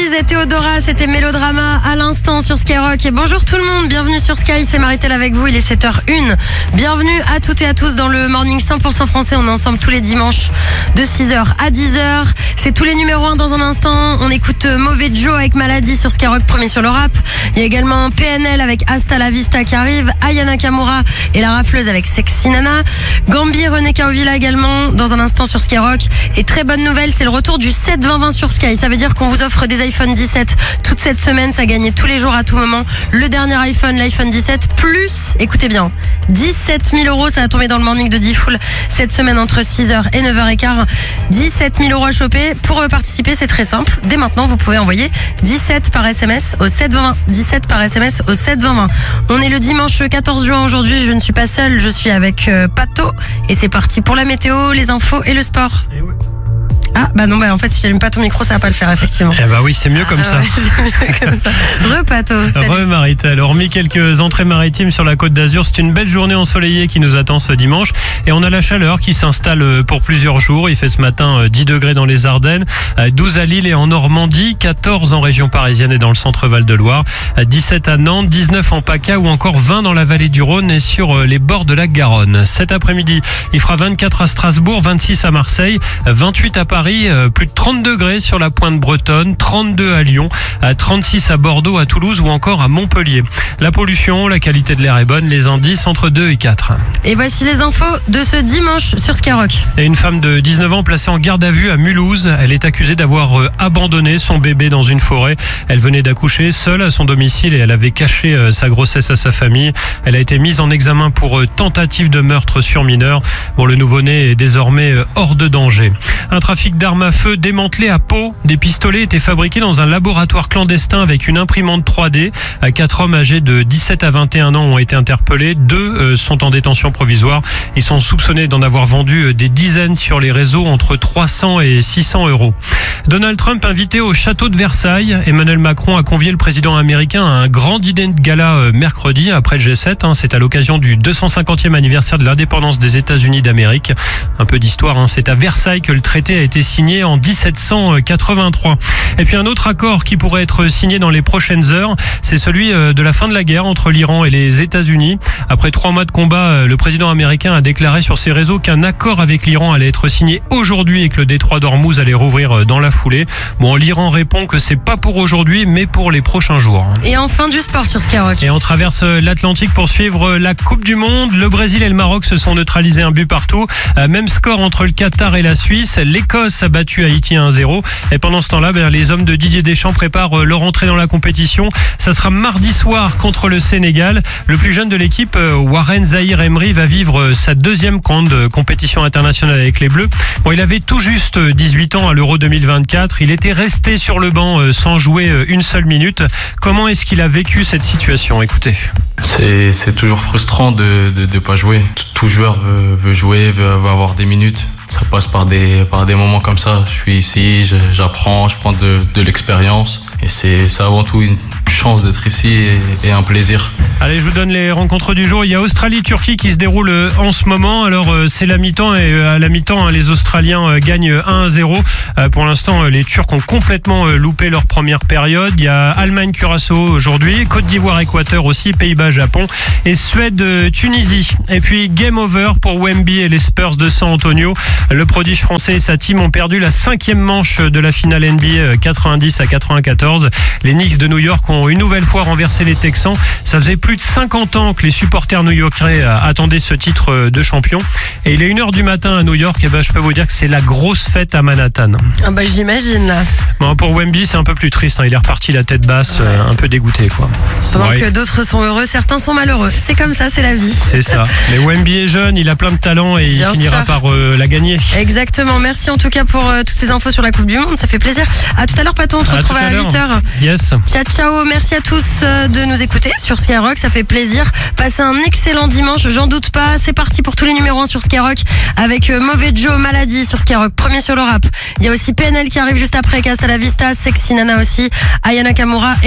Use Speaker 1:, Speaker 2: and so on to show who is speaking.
Speaker 1: Freeze et Théodora, c'était Mélodrama à l'instant sur Skyrock. Et bonjour tout le monde, bienvenue sur Sky, c'est Maritel avec vous, il est 7h01. Bienvenue à toutes et à tous dans le Morning 100% français, on est ensemble tous les dimanches de 6h à 10h. C'est tous les numéros 1 dans un instant, on écoute Mauvais Joe avec Maladie sur Skyrock, premier sur le rap. Il y a également PNL avec Hasta la Vista qui arrive, Aya Nakamura et la rafleuse avec Sexy Nana. Gambi, René Caovilla également dans un instant sur Skyrock. Et très bonne nouvelle, c'est le retour du 7-20-20 sur Sky. Ça veut dire qu'on vous offre des iPhone 17 toute cette semaine, ça gagne tous les jours à tout moment. Le dernier iPhone, l'iPhone 17, plus, écoutez bien, 17 000 €, ça va tomber dans le morning de Diffoul cette semaine entre 6h et 9h15. 17 000 € à choper. Pour participer, c'est très simple. Dès maintenant, vous pouvez envoyer 17 par SMS au 7-20-20. 17 par SMS au 7-20-20. On est le dimanche 14 juin aujourd'hui, je ne suis pas seule, je suis avec Pato. Et c'est parti pour la météo, les infos et le sport. Ah bah non, en fait si j'allume pas ton micro ça va pas le faire effectivement.
Speaker 2: Eh bah oui, c'est mieux comme ça.
Speaker 1: Ouais, c'est mieux comme ça. Re-Pato.
Speaker 2: Re-Maritel. Hormis quelques entrées maritimes sur la Côte d'Azur, c'est une belle journée ensoleillée qui nous attend ce dimanche. Et on a la chaleur qui s'installe pour plusieurs jours. Il fait ce matin 10 degrés dans les Ardennes, 12 à Lille et en Normandie, 14 en région parisienne et dans le centre Val-de-Loire, 17 à Nantes, 19 en PACA ou encore 20 dans la vallée du Rhône et sur les bords de la Garonne. Cet après-midi, il fera 24 à Strasbourg, 26 à Marseille, 28 à Paris, plus de 30 degrés sur la pointe bretonne, 32 à Lyon, 36 à Bordeaux, à Toulouse ou encore à Montpellier. La pollution, la qualité de l'air est bonne, les indices entre 2 et 4.
Speaker 1: Et voici les infos de ce dimanche sur Skyrock.
Speaker 2: Et une femme de 19 ans placée en garde à vue à Mulhouse. Elle est accusée d'avoir abandonné son bébé dans une forêt. Elle venait d'accoucher seule à son domicile et elle avait caché sa grossesse à sa famille. Elle a été mise en examen pour tentative de meurtre sur mineur. Bon, le nouveau-né est désormais hors de danger. Un trafic d'armes à feu démantelé à Pau. Des pistolets étaient fabriqués dans un laboratoire clandestin avec une imprimante 3D. 4 hommes âgés de 17 à 21 ans ont été interpellés. 2 sont en détention provisoire. Ils sont soupçonnés d'en avoir vendu des dizaines sur les réseaux entre 300 et 600 €. Donald Trump invité au château de Versailles. Emmanuel Macron a convié le président américain à un grand dîner de gala mercredi après le G7. C'est à l'occasion du 250e anniversaire de l'indépendance des États-Unis d'Amérique. Un peu d'histoire, c'est à Versailles que le traité a été signé en 1783. Et puis un autre accord qui pourrait être signé dans les prochaines heures, c'est celui de la fin de la guerre entre l'Iran et les États-Unis. Après 3 mois de combat, le président américain a déclaré sur ses réseaux qu'un accord avec l'Iran allait être signé aujourd'hui et que le détroit d'Ormuz allait rouvrir dans la foulée. Bon, l'Iran répond que c'est pas pour aujourd'hui, mais pour les prochains jours.
Speaker 1: Et enfin du sport sur Skyrock.
Speaker 2: Et on traverse l'Atlantique pour suivre la Coupe du Monde. Le Brésil et le Maroc se sont neutralisés un but partout. Même score entre le Qatar et la Suisse. L'Écosse a battu Haïti 1-0. Et pendant ce temps-là, les hommes de Didier Deschamps préparent leur entrée dans la compétition. Ça sera mardi soir contre le Sénégal. Le plus jeune de l'équipe, Warren Zahir Emery, va vivre sa deuxième grande compétition internationale avec les Bleus. Bon, il avait tout juste 18 ans à l'Euro 2024. Il était resté sur le banc sans jouer une seule minute. Comment est-ce qu'il a vécu cette situation ? Écoutez.
Speaker 3: C'est toujours frustrant de pas jouer. Tout joueur veut jouer, veut avoir des minutes. Ça passe par des moments comme ça. Je suis ici, j'apprends, je prends de l'expérience. Et c'est avant tout une chance d'être ici et un plaisir.
Speaker 2: Allez, je vous donne les rencontres du jour. Il y a Australie-Turquie qui se déroule en ce moment. Alors, c'est la mi-temps et à la mi-temps, les Australiens gagnent 1-0. Pour l'instant, les Turcs ont complètement loupé leur première période. Il y a Allemagne-Curaçao aujourd'hui, Côte d'Ivoire-Équateur aussi, Pays-Bas-Japon et Suède-Tunisie. Et puis, game over pour Wemby et les Spurs de San Antonio. Le prodige français et sa team ont perdu la 5e manche de la finale NBA 90 à 94. Les Knicks de New York ont une nouvelle fois renversé les Texans. Ça faisait plus de 50 ans que les supporters new-yorkais attendaient ce titre de champion. Et il est 1h du matin à New York. Et je peux vous dire que c'est la grosse fête à Manhattan.
Speaker 1: Ah j'imagine là.
Speaker 2: Bon, pour Wemby, c'est un peu plus triste. Il est reparti la tête basse, un peu dégoûté, quoi.
Speaker 1: Pendant que d'autres sont heureux, certains sont malheureux. C'est comme ça, c'est la vie.
Speaker 2: C'est ça. Mais Wemby est jeune, il a plein de talent et il finira par la gagner.
Speaker 1: Exactement. Merci en tout cas pour toutes ces infos sur la Coupe du Monde. Ça fait plaisir. À tout à l'heure, Pato. On te retrouve à 8h.
Speaker 2: Yes.
Speaker 1: Ciao, ciao. Merci à tous de nous écouter sur Skyrock. Ça fait plaisir. Passez un excellent dimanche. J'en doute pas. C'est parti pour tous les numéros 1 sur Skyrock avec Mauvais Joe, Maladie sur Skyrock. Premier sur le rap. Il y a aussi PNL qui arrive juste après. Hasta la Vista, Sexy Nana aussi. Aya Nakamura.